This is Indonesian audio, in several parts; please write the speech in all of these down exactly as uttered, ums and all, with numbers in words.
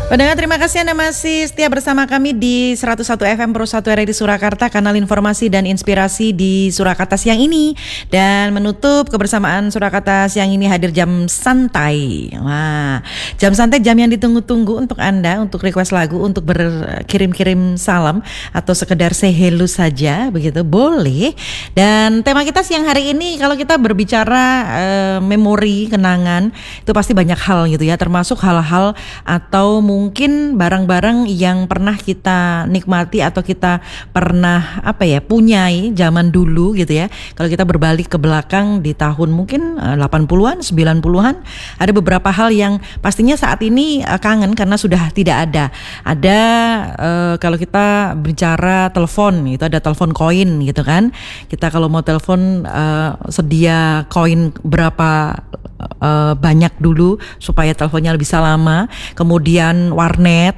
Pendengar, terima kasih Anda masih setia bersama kami di seratus satu F M Pro satu R R I Surakarta, kanal informasi dan inspirasi di Surakarta siang ini. Dan menutup kebersamaan Surakarta siang ini hadir jam santai. Wah, jam santai, jam yang ditunggu-tunggu untuk Anda, untuk request lagu, untuk berkirim-kirim salam atau sekedar say hello saja, begitu boleh. Dan tema kita siang hari ini, kalau kita berbicara uh, memori, kenangan, itu pasti banyak hal gitu ya, termasuk hal-hal atau mungkin barang-barang yang pernah kita nikmati atau kita pernah apa ya punyai zaman dulu gitu ya. Kalau kita berbalik ke belakang di tahun mungkin delapan puluhan, sembilan puluhan, ada beberapa hal yang pastinya saat ini uh, kangen karena sudah tidak ada. Ada uh, kalau kita bicara telepon, itu ada telepon koin gitu kan. Kita kalau mau telepon uh, sedia koin berapa uh, banyak dulu supaya teleponnya lebih lama. Kemudian warnet,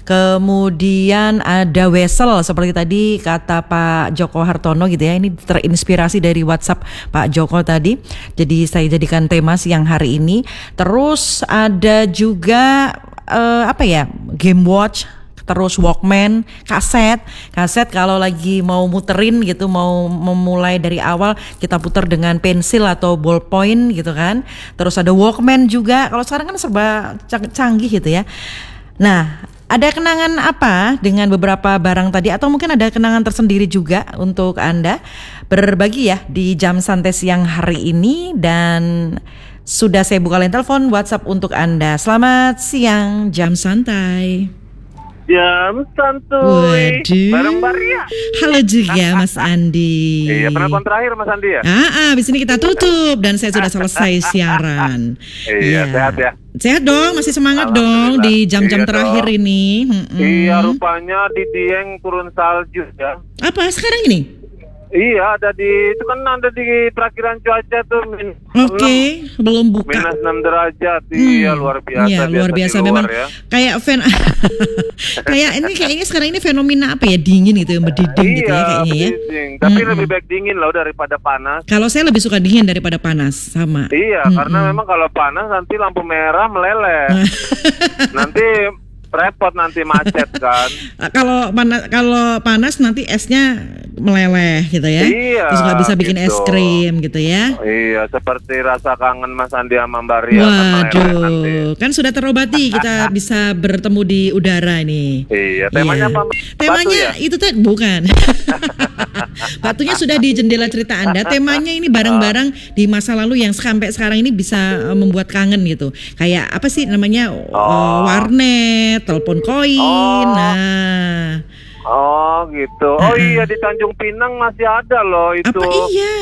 kemudian ada wesel seperti tadi kata Pak Joko Hartono gitu ya. Ini terinspirasi dari WhatsApp Pak Joko tadi. Jadi saya jadikan tema siang hari ini. Terus ada juga uh, apa ya, game watch. Terus Walkman, kaset, kaset kalau lagi mau muterin gitu, mau memulai dari awal kita putar dengan pensil atau ballpoint gitu kan. Terus ada Walkman juga, kalau sekarang kan serba canggih gitu ya. Nah, ada kenangan apa dengan beberapa barang tadi, atau mungkin ada kenangan tersendiri juga untuk Anda berbagi ya di jam santai siang hari ini. Dan sudah saya buka line telepon WhatsApp untuk Anda. Selamat siang, jam santai. Jam santuy bareng Baria. Halo juga Mas Andi. Iya, penelpon terakhir Mas Andi ya? Ah, ah, abis ini kita tutup dan saya sudah selesai siaran. Iya, ya. Sehat ya? Sehat dong, masih semangat dong di jam-jam iya terakhir dong. Ini. Hmm-mm. Iya, rupanya di Dieng turun salju ya. Apa sekarang ini? Iya, ada di itu kan ada di perakiran cuaca tuh. Oke, okay, belum buka. Minus enam derajat, hmm. Iya luar biasa. Iya luar biasa, biasa. Memang ya. Kayak fen, kayak ini kayaknya sekarang ini fenomena apa ya, dingin gitu, yang berdiding iya, gitu ya kayaknya ya. Tapi hmm. lebih baik dingin loh daripada panas. Kalau saya lebih suka dingin daripada panas, sama. Iya, hmm. karena hmm. memang kalau panas nanti lampu merah meleleh. Nanti repot, nanti macet kan. Kalau panas, kalau panas nanti esnya meleleh gitu ya. Iya. Terus nggak bisa bikin gitu. Es krim gitu ya. Iya, seperti rasa kangen Mas Andi sama Mbak Ria. Waduh, kan sudah terobati, kita bisa bertemu di udara ini. Iya, temanya iya. apa? Temanya Batu ya? Itu tuh bukan. Batunya sudah di jendela cerita Anda. Temanya ini barang-barang di masa lalu yang sampai sekarang ini bisa membuat kangen gitu. Kayak apa sih namanya? Oh. Warnet, telepon koin. Oh. Nah. Oh gitu. Oh uh-uh. Iya, di Tanjung Pinang masih ada loh itu. Apa iya?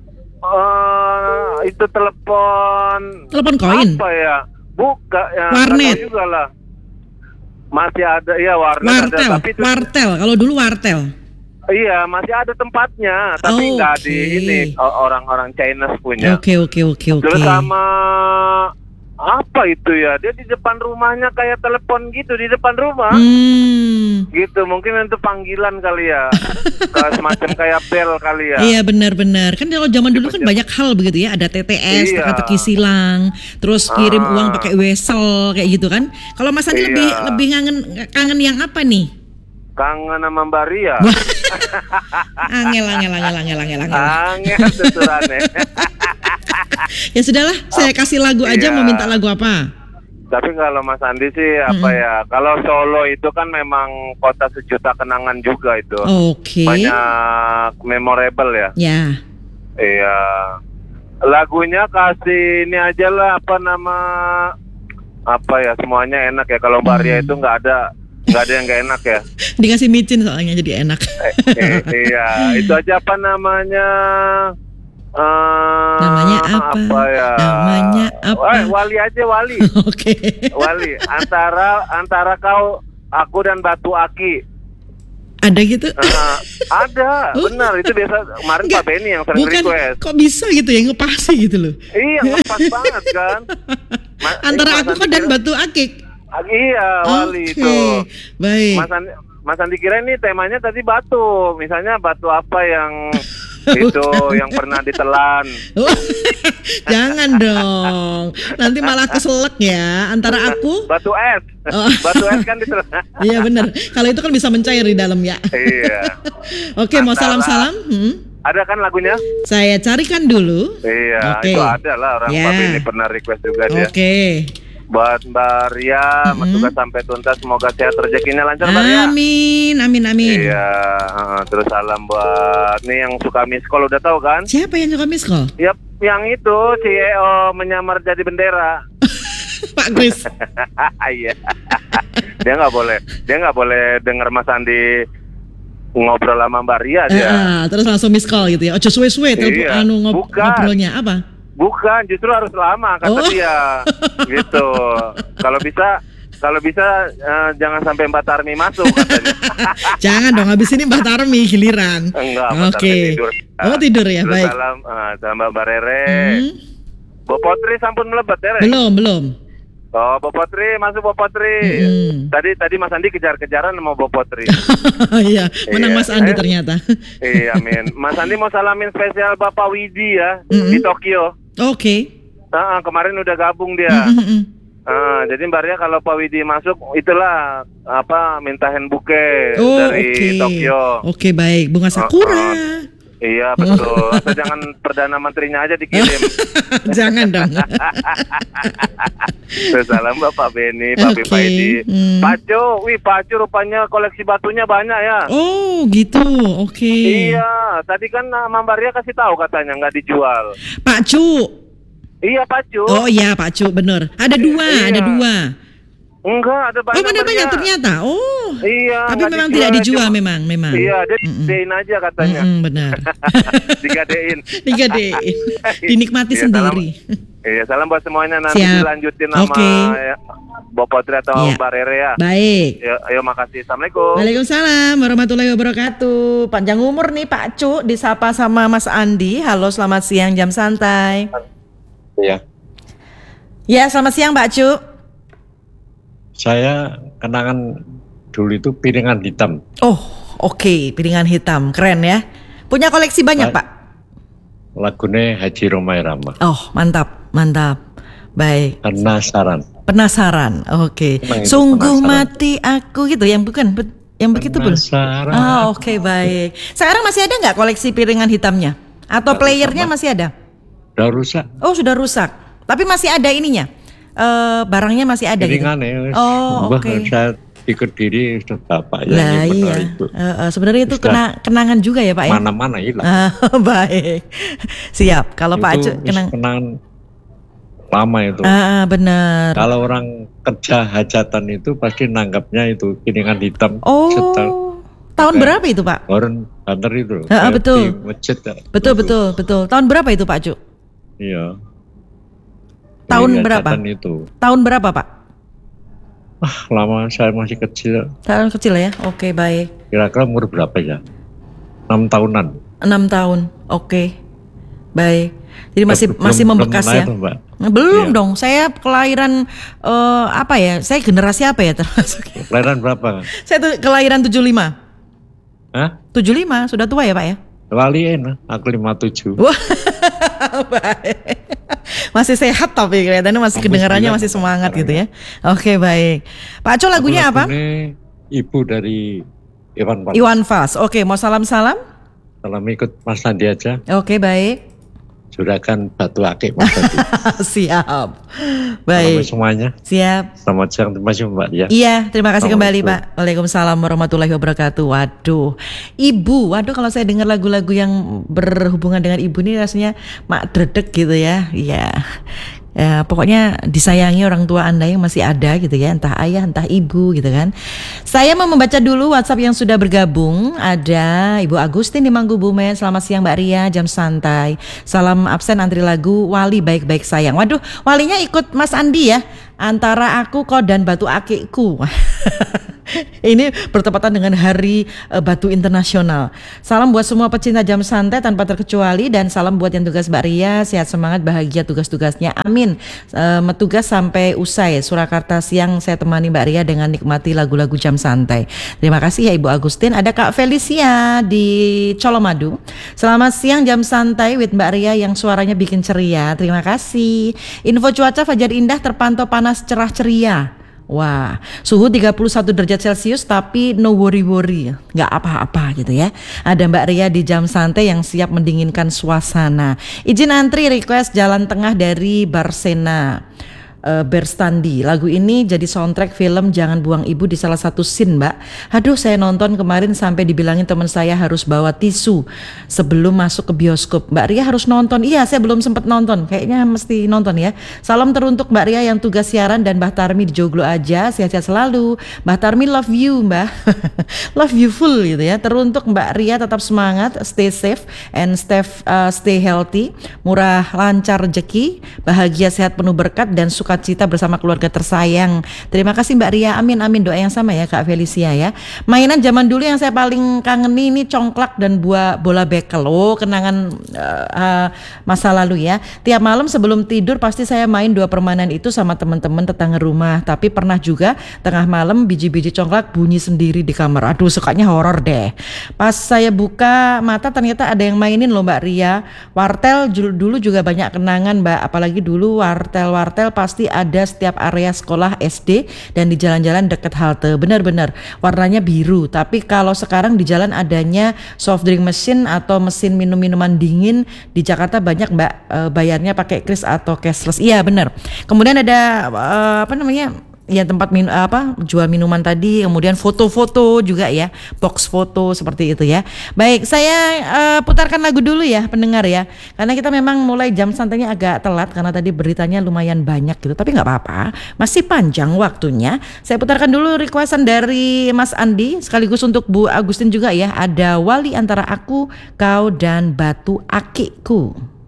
Uh, itu telepon. Telepon koin. Apa ya? Buka ya. Warnet juga lah. Masih ada ya, warnet. Wartel. Ada, tapi itu... Wartel. Kalau dulu wartel. Iya, masih ada tempatnya, tapi nggak oh, okay. di ini orang-orang China punya. Oke, oke, oke, oke. Terus sama apa itu ya? Dia di depan rumahnya kayak telepon gitu, di depan rumah. Hmm. Gitu, mungkin itu panggilan kali ya. Semacam kayak bel kali ya. Iya, benar-benar. Kan kalau zaman dulu kan banyak hal begitu ya, ada T T S, iya. teka-teki silang, terus kirim ah. uang pakai wesel kayak gitu kan. Kalau Mas Andi iya. lebih lebih kangen kangen yang apa nih? Kangen sama Mbak Ria. angel, angel, angel, angel, angel, angel. Angel tuturannya. Ya sudahlah, saya kasih lagu aja. Iya. Mau minta lagu apa? Tapi kalau Mas Andi sih apa mm-hmm. ya? Kalau Solo itu kan memang kota sejuta kenangan juga itu. Oke. Okay. Banyak memorable ya. Ya. Yeah. Iya. Lagunya kasih ini aja lah, apa nama? Apa ya? Semuanya enak ya. Kalau Mbak Ria mm. itu nggak ada. Nggak ada yang nggak enak ya. Dikasih micin soalnya jadi enak. eh, eh, iya, itu aja apa namanya? Uh, namanya apa? apa ya? Namanya apa? Eh, Wali aja Wali. Oke. Okay. Wali. Antara antara kau, aku dan Batu Aki. Ada gitu? Uh, ada, oh. benar. Itu biasa kemarin Pak Benny yang sering bukan, request. Kok bisa gitu ya, ngepasi gitu loh? Iya, ngepas banget kan. Ma- antara aku dan Batu Akik. Iya, Wali okay. itu. Baik. Mas Andi, Mas Andi kira ini temanya tadi batu. Misalnya batu apa yang Itu yang pernah ditelan. Jangan dong, nanti malah keselak ya antara aku. Batu es, oh. Batu es kan ditelan. Iya benar. Kalau itu kan bisa mencair di dalam ya. Iya. Oke, mau salam-salam. Hmm? Ada kan lagunya? Saya carikan dulu. Iya, okay. Itu ada lah orang yeah. Papi ini pernah request juga dia. Oke. Okay. Buat Mbak Ria, mm-hmm. Tugas sampai tuntas, semoga sehat rezekinya lancar Mbak Ria. Amin, amin, amin. Iya, uh, terus salam buat nih yang suka miss call, udah tahu kan? Siapa yang suka miss call? Yap, yang itu C E O menyamar jadi bendera. Pak Chris. Iya. Dia nggak boleh, dia nggak boleh dengar Mas Andi ngobrol sama Mbak Ria dia. Uh, terus langsung miss call gitu ya. Ojo suwe-suwe telepon iya. anu ngob- ngobrolnya apa? Bukan, justru harus lama kata oh. dia. Gitu. Kalau bisa kalau bisa uh, jangan sampai Mbak Tarmi masuk katanya. Jangan dong, habis ini Mbak Tarmi giliran. Enggak, Mbak okay. Tarmi tidur. Oh, tidur ya, terus baik. Salam uh, sama Mbak Rere. Hmm. Bo Potri sampun melebat ya, Rere? Belum, belum. Oh, Bo Potri, masuk Bo Potri. Mm-hmm. Tadi tadi Mas Andi kejar-kejaran sama Bo Potri. Iya, menang iya. Mas Andi eh, ternyata. Iya, amin. Mas Andi mau salamin spesial Bapak Widi ya, mm-hmm. di Tokyo. Oke. Okay. Nah, kemarin udah gabung dia. Mm-hmm. Uh, jadi Mbak Ria kalau Pak Widi masuk, itulah apa minta handbuke oh, dari okay. Tokyo. Oke, okay, baik. Bunga sakura. Uh, uh. Iya betul. Atau jangan Perdana Menterinya aja dikirim. Jangan dong. Salam Bapak Beni, Pak okay. Paidi. Hmm. Pacu, wih Pacu rupanya koleksi batunya banyak ya. Oh gitu, oke. Okay. Iya, tadi kan Mbak Ria kasih tahu katanya nggak dijual. Pacu. Iya Pacu. Oh iya Pacu, bener. Ada dua, iya. ada dua. Enggak, ada banyak. Oh, ada banyak ternyata. Oh. Iya. Tapi memang dijual, tidak dijual cuma, memang, memang. Iya, dia digadein aja katanya. Mm-mm, benar. Digadein. Digadein. Dinikmati iya, sendiri. Salam, iya, salam buat semuanya, nanti siap. Dilanjutin sama okay. ya, Bapak Potri atau ya. Mbak Rere ya. Baik. Ayo, ayo makasih. Assalamualaikum. Waalaikumsalam warahmatullahi wabarakatuh. Panjang umur nih Pak Cu, disapa sama Mas Andi. Halo, selamat siang jam santai. Iya. Ya, selamat siang Pak Cu. Saya kenangan dulu itu piringan hitam. Oh, oke, okay. Piringan hitam, keren ya. Punya koleksi banyak, Pak? Lagunya Haji Romai Rama. Oh, mantap, mantap. Baik. Penasaran. Penasaran, oke. Okay. Sungguh penasaran. Mati aku gitu, yang bukan, yang begitu pun. Penasaran. Oh, oke, okay, baik. Sekarang masih ada nggak koleksi piringan hitamnya? Atau sudah playernya rusak, masih ada? Sudah rusak. Oh, sudah rusak. Tapi masih ada ininya. Uh, barangnya masih ada piringan gitu. Ya, oh, oke. Okay. Saya ikut diri sudah bapak ya. Lah iya. Uh, uh, sebenarnya itu kena, kenangan juga ya Pak ya. Mana-mana hilang. Uh, baik. Siap. Kalau Pak Acu kenang... kenangan lama itu. Ah, uh, benar. Kalau orang kerja hajatan itu pasti nanggapnya itu piringan hitam. Oh. Setel. Tahun kayak berapa itu Pak? Orang banter itu. Uh, uh, betul. Masjid, ya. Betul betul betul. Tahun berapa itu Pak Acu? Iya. Tahun berapa? Itu. Tahun berapa Pak? Ah, lama saya masih kecil. Tahun kecil ya? Oke, baik. Kira-kira umur berapa ya? enam tahunan. enam tahun, oke. Baik. Jadi masih belum, masih membekas belum ya? Itu, Mbak. Belum iya. dong, saya kelahiran uh, apa ya? Saya generasi apa ya termasuk? Kelahiran berapa? Saya tuh kelahiran tujuh puluh lima. Hah? tujuh puluh lima, sudah tua ya Pak ya? Waliin, aku lima puluh tujuh. Baik. Masih sehat tapi kelihatannya masih kedengarannya masih semangat gitu ya. Oke, baik. Pak Aco lagunya apa? Ibu dari Iwan Fals. Iwan Fals. Oke, mau salam-salam? Salam ikut Mas Andi aja. Oke, baik. Juragan Batu Akik Mas Andi. Siap. Baik. Salam semuanya. Siap. Selamat siang, terima kasih Mbak ya. Iya, terima kasih kembali Pak. Waalaikumsalam warahmatullahi wabarakatuh. Waduh, ibu. Waduh, kalau saya dengar lagu-lagu yang berhubungan dengan ibu ini rasanya mak dredeg gitu ya. Iya. Ya, pokoknya disayangi orang tua Anda yang masih ada gitu ya, entah ayah, entah ibu gitu kan. Saya mau membaca dulu WhatsApp yang sudah bergabung. Ada Ibu Agustin di Mangkubumen. Selamat siang Mbak Ria, jam santai. Salam absen antri lagu Wali baik-baik sayang. Waduh, walinya ikut Mas Andi ya. Antara aku kau dan Batu Akikku. Ini bertepatan dengan Hari uh, Batu Internasional. Salam buat semua pecinta jam santai tanpa terkecuali, dan salam buat yang tugas Mbak Ria, sehat semangat bahagia tugas-tugasnya, amin. Uh, Tugas sampai usai. Surakarta siang saya temani Mbak Ria dengan nikmati lagu-lagu jam santai. Terima kasih ya Ibu Agustin. Ada Kak Felicia di Colomadu. Selamat siang jam santai with Mbak Ria yang suaranya bikin ceria. Terima kasih. Info cuaca Fajar Indah terpantau panas cerah ceria. Wah, suhu tiga puluh satu derajat Celcius tapi no worry-worry, nggak apa-apa gitu ya. Ada Mbak Ria di jam santai yang siap mendinginkan suasana. Izin antri request Jalan Tengah dari Barsena. Uh, Berstandi. Lagu ini jadi soundtrack film Jangan Buang Ibu di salah satu scene, Mbak. Aduh, saya nonton kemarin sampai dibilangin teman saya harus bawa tisu sebelum masuk ke bioskop. Mbak Ria harus nonton. Iya, saya belum sempat nonton. Kayaknya mesti nonton ya. Salam teruntuk Mbak Ria yang tugas siaran dan Mbah Tarmi di Joglo aja. Sehat-sehat selalu. Mbah Tarmi love you, Mbak. Love you full gitu ya. Teruntuk Mbak Ria tetap semangat, stay safe and stay, uh, stay healthy. Murah lancar rezeki, bahagia sehat penuh berkat dan suka cita bersama keluarga tersayang. Terima kasih Mbak Ria, amin amin, doa yang sama ya Kak Felicia ya. Mainan zaman dulu yang saya paling kangeni ini congklak dan buah bola bekel. Oh, kenangan uh, uh, masa lalu ya. Tiap malam sebelum tidur pasti saya main dua permainan itu sama teman-teman tetangga rumah. Tapi pernah juga tengah malam biji-biji congklak bunyi sendiri di kamar. Aduh, sukanya horor deh. Pas saya buka mata ternyata ada yang mainin loh Mbak Ria. Wartel dulu juga banyak kenangan Mbak, apalagi dulu wartel-wartel pasti ada setiap area sekolah S D dan di jalan-jalan dekat halte. Benar-benar warnanya biru. Tapi kalau sekarang di jalan adanya soft drink machine atau mesin minum-minuman dingin. Di Jakarta banyak Mbak, e, bayarnya pakai kris atau cashless. Iya benar. Kemudian ada e, apa namanya? Ya tempat min apa jual minuman tadi, kemudian foto-foto juga ya, box foto seperti itu ya. Baik, saya uh, putarkan lagu dulu ya pendengar ya, karena kita memang mulai jam santainya agak telat karena tadi beritanya lumayan banyak gitu, tapi nggak apa-apa, masih panjang waktunya. Saya putarkan dulu requestan dari Mas Andi sekaligus untuk Bu Agustin juga ya. Ada Wali Antara Aku, Kau dan Batu Akiku.